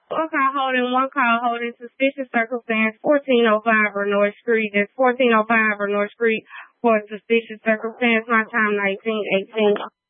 One call holding suspicious circumstance, 1405 North Street. That's 1405 North Street for suspicious circumstance. My time 1918.